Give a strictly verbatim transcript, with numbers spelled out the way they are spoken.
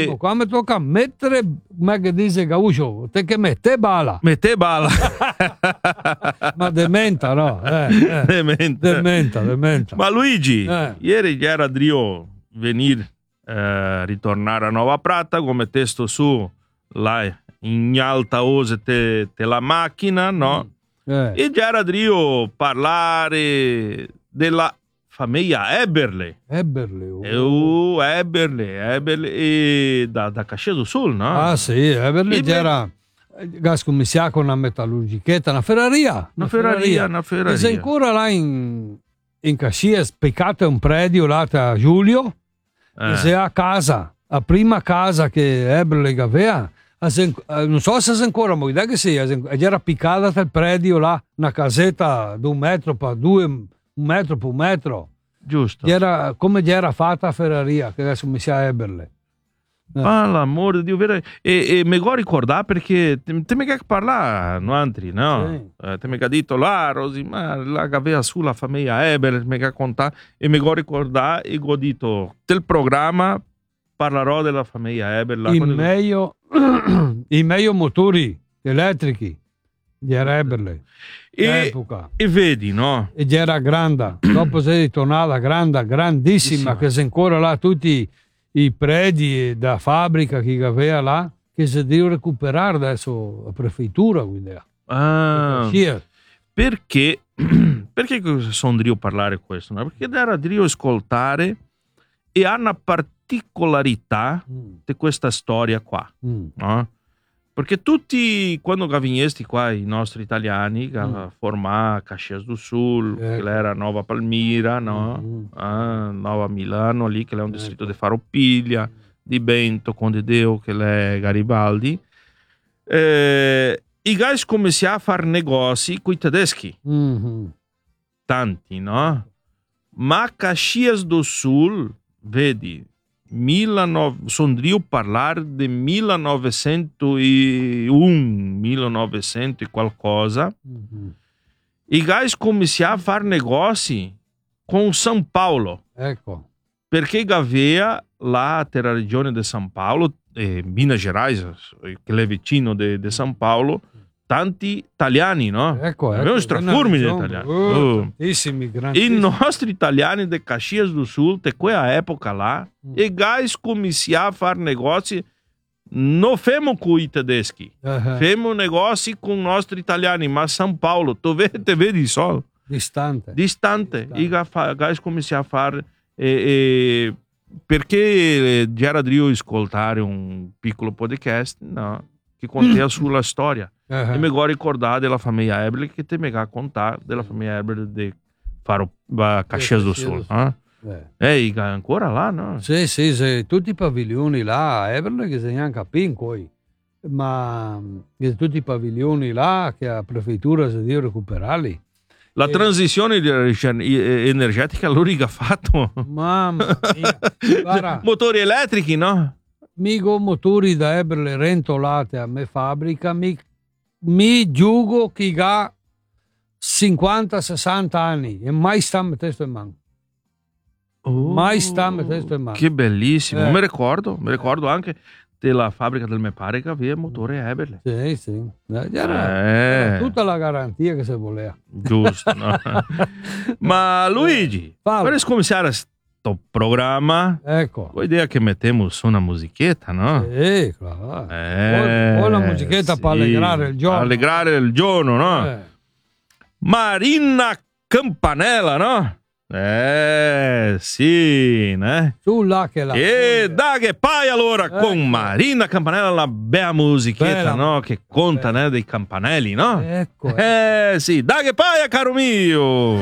E... Qua mi tocca mettere, come che dice Gaucho, te che mette bala. Mette bala. Ma dementa, no? Eh, eh. Dementa. dementa, dementa. Ma Luigi, eh. ieri era Drio venire, eh, ritornare a Nova Prata, come testo su, là in alta ose te, te la macchina, no? Eh. E già era Drio parlare della famiglia Eberle. Eberle. Oh. E, uh, Eberle, Eberle, e da, da Cascia do Sul, no? Ah sì, Eberle c'era... Gas commissia con una metallurgichetta, una ferraria. Una, una ferraria, una ferraria. E sei ancora là in, in Cascia, spiccato un predio là a Giulio, eh. e sei a casa, la prima casa che Eberle aveva, non so se è ancora, ma che sia, era piccata il predio là, una casetta di un metro per due, un metro per un metro. Giusto. Era, come era fatta la ferraria, che adesso mi sia Eberle. Eh. Ah, l'amore di Dio, vero? E, e mi vuoi ricordare perché te, te mi che parlare, no altri, no? Sì. Eh, te mi che detto là, Rosy, ma la che aveva su la famiglia Eberle, mi che contare, e mi vuoi ricordare, e ho detto, del programma parlerò della famiglia Eberle. I meglio, i meglio motori elettrici di Eberle. E, e vedi, no? E era grande, dopo sei ritornata grande, grandissima, che sei ancora là tutti i predi da fabbrica che aveva là, che si deve recuperare adesso la prefettura. Quindi. Ah, perché, perché sono Drio parlare questo? No? Perché era Drio ascoltare e ha una particolarità mm. di questa storia qua, mm. no? Perché tutti, quando gavignesti qua, i nostri italiani, che mm. formà Caxias do Sul, ecco. Che era Nova Palmira, no? Mm. Ah, Nova Milano, lì, che è un ecco. Distretto di Faropiglia, di Bento, Conde Deo, che è Garibaldi. Eh, I guys cominciano a fare negozi con i tedeschi. Mm-hmm. Tanti, no? Ma Caxias do Sul, vedi, sono Drio parlare del millenovecentouno, millenovecento e qualcosa. Mm-hmm. I guys cominciarono a fare negozi con São Paulo. Ecco. Perché aveva là nella regione di São Paulo, eh, Minas Gerais, che è vicino di São Paulo, tanti italiani, no? Ecco, ecco. Abbiamo strafurmi di italiani. Oh, tantissimi, grandissimi. I nostri italiani di Caxias do Sul, di quella epoca là, mm. e guys cominciarono a fare negozi, non femo con i tedeschi, uh-huh. femo negozi con i nostri italiani, ma São Paulo, tu vedi, te vedi solo. Distante. Distante. I guys cominciarono a fare... E, e, perché era Drio ascoltare un piccolo podcast, no? Che contea sulla storia. Uh-huh. E mi vuoi ricordare della famiglia Eberle, che te mi ha contato della famiglia Eberle di Faro Caxias do Sul. Eh? Eh. E ancora là, no? Sì, sì, sì, tutti i paviglioni là a Eberle che si neanche poi, ma tutti i paviglioni là che la prefettura si deve recuperarli. La e... transizione energetica l'Uriga ha fatto. Mamma mia. Motori elettrici, no? Migo motori da Eberle rentolate a me fabbrica, mi, mi giugo chi ha cinquanta sessanta anni e mai sta a testo in mano. Oh, mai sta a testo in mano. Che bellissimo, eh. mi ricordo, mi ricordo anche della fabbrica del me pare che aveva motore Eberle. Sì, sì. Era, eh. era tutta la garanzia che si voleva. Giusto, no? Ma Luigi, per cominciare sto programma, ecco. Vuoi idea che mettiamo su una musichetta, no? Sì, claro. Eh, poi una musichetta sì, per allegrare il giorno. Allegrare il giorno, no? Eh. Marina Campanella, no? Eh, sì, né? Tu là che la... E da che poi allora ecco. Con Marina Campanella la bella musichetta, bella, no? Che conta, né? Dei campanelli, no? Ecco. Eh, sì, da che poi, caro mio!